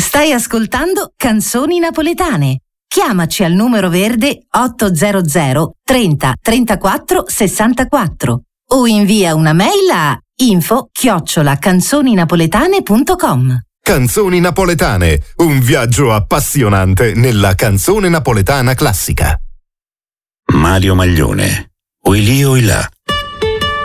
Stai ascoltando Canzoni Napoletane. Chiamaci al numero verde 800 30 34 64 o invia una mail a info@canzoninapoletane.com. Canzoni Napoletane, un viaggio appassionante nella canzone napoletana classica. Mario Maglione, Oilì Oilà.